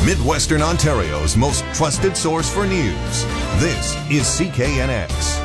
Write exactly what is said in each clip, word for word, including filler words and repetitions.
Midwestern Ontario's most trusted source for news. This is C K N X.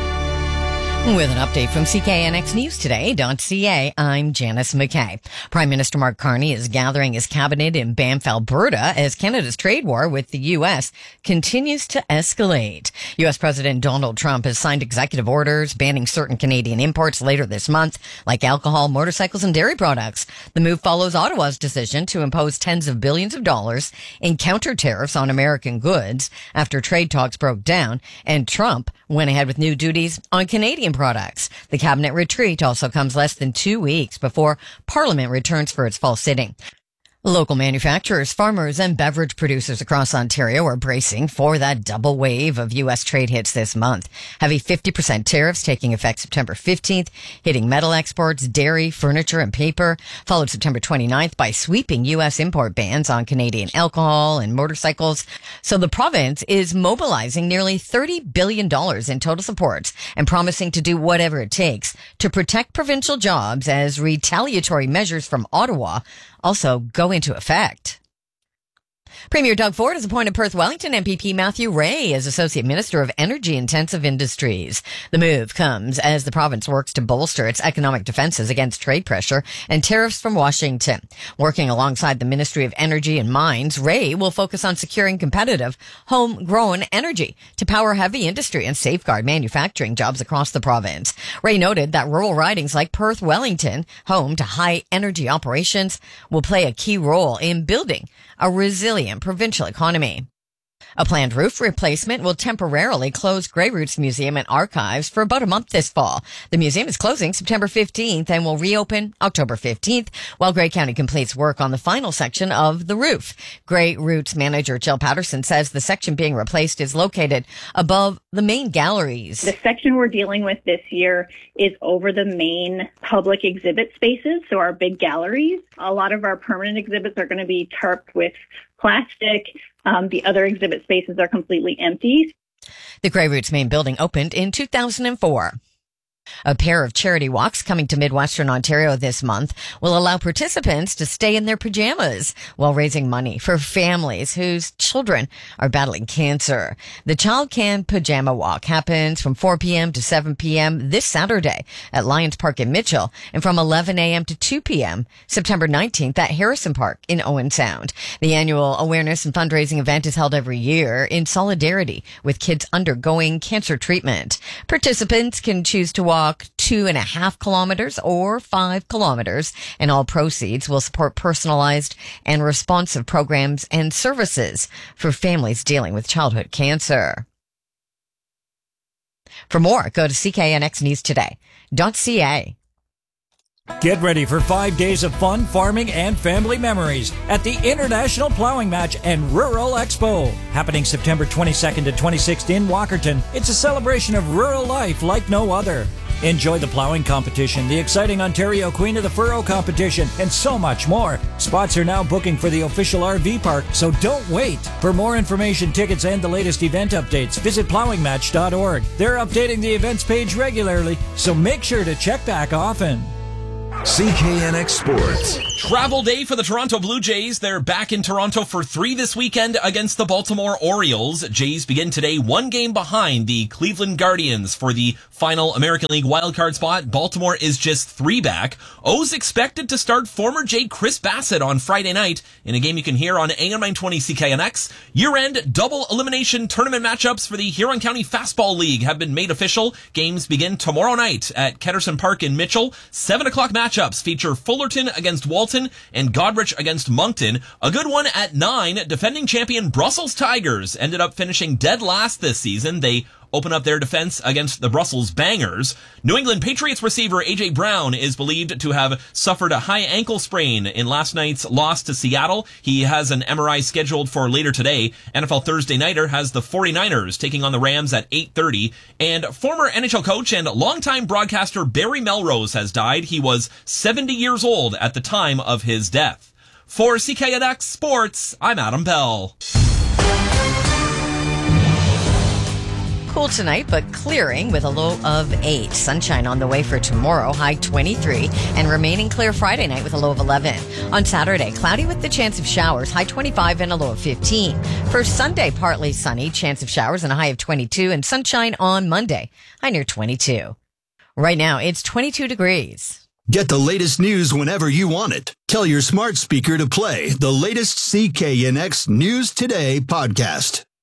With an update from C K N X News Today dot C A, I'm Janice McKay. Prime Minister Mark Carney is gathering his cabinet in Banff, Alberta, as Canada's trade war with the U S continues to escalate. U S President Donald Trump has signed executive orders banning certain Canadian imports later this month, like alcohol, motorcycles, and dairy products. The move follows Ottawa's decision to impose tens of billions of dollars in counter tariffs on American goods after trade talks broke down, and Trump went ahead with new duties on Canadian products. The cabinet retreat also comes less than two weeks before Parliament returns for its fall sitting. Local manufacturers, farmers, and beverage producers across Ontario are bracing for that double wave of U S trade hits this month. Heavy fifty percent tariffs taking effect September fifteenth, hitting metal exports, dairy, furniture, and paper, followed September twenty-ninth by sweeping U S import bans on Canadian alcohol and motorcycles. So the province is mobilizing nearly thirty billion dollars in total supports and promising to do whatever it takes to protect provincial jobs as retaliatory measures from Ottawa also go into effect. Premier Doug Ford has appointed Perth Wellington M P P Matthew Ray as Associate Minister of Energy-Intensive Industries. The move comes as the province works to bolster its economic defenses against trade pressure and tariffs from Washington. Working alongside the Ministry of Energy and Mines, Ray will focus on securing competitive, homegrown energy to power heavy industry and safeguard manufacturing jobs across the province. Ray noted that rural ridings like Perth Wellington, home to high energy operations, will play a key role in building a resilient provincial economy. A planned roof replacement will temporarily close Grey Roots Museum and Archives for about a month this fall. The museum is closing September fifteenth and will reopen October fifteenth, while Grey County completes work on the final section of the roof. Grey Roots manager Jill Patterson says the section being replaced is located above the main galleries. The section we're dealing with this year is over the main public exhibit spaces, so our big galleries. A lot of our permanent exhibits are going to be tarped with plastic. Um, the other exhibit spaces are completely empty. The Grey Roots main building opened in two thousand four. A pair of charity walks coming to Midwestern Ontario this month will allow participants to stay in their pajamas while raising money for families whose children are battling cancer. The Child Can Pajama Walk happens from four p.m. to seven p.m. this Saturday at Lions Park in Mitchell, and from eleven a.m. to two p.m. September nineteenth at Harrison Park in Owen Sound. The annual awareness and fundraising event is held every year in solidarity with kids undergoing cancer treatment. Participants can choose to walk Walk two and a half kilometers or five kilometers, and all proceeds will support personalized and responsive programs and services for families dealing with childhood cancer. For more, go to C K N X News Today dot C A. Get ready for five days of fun, farming, and family memories at the International Plowing Match and Rural Expo. Happening September twenty-second to twenty-sixth in Walkerton, it's a celebration of rural life like no other. Enjoy the plowing competition, the exciting Ontario Queen of the Furrow competition, and so much more. Spots are now booking for the official R V park, so don't wait. For more information, tickets, and the latest event updates, visit plowing match dot org. They're updating the events page regularly, so make sure to check back often. C K N X Sports. Travel day for the Toronto Blue Jays. They're back in Toronto for three this weekend against the Baltimore Orioles. Jays begin today one game behind the Cleveland Guardians for the final American League wildcard spot. Baltimore is just three back. O's expected to start former Jay Chris Bassett on Friday night in a game you can hear on A M nine twenty C K N X. Year-end double elimination tournament matchups for the Huron County Fastball League have been made official. Games begin tomorrow night at Ketterson Park in Mitchell. seven o'clock matchups feature Fullerton against Walton and Godrich against Moncton. A good one at nine. Defending champion Brussels Tigers ended up finishing dead last this season. They open up their defense against the Brussels Bangers. New England Patriots receiver A J Brown is believed to have suffered a high ankle sprain in last night's loss to Seattle. He has an M R I scheduled for later today. N F L Thursday Nighter has the forty-niners taking on the Rams at eight thirty. And former N H L coach and longtime broadcaster Barry Melrose has died. He was seventy years old at the time of his death. For C K N X Sports, I'm Adam Bell. Cool tonight, but clearing with a low of eight. Sunshine on the way for tomorrow, high twenty-three, and remaining clear Friday night with a low of eleven. On Saturday, cloudy with the chance of showers, high twenty-five and a low of fifteen. For Sunday, partly sunny, chance of showers and a high of twenty-two, and sunshine on Monday, high near twenty-two. Right now, it's twenty-two degrees. Get the latest news whenever you want it. Tell your smart speaker to play the latest C K N X News Today podcast.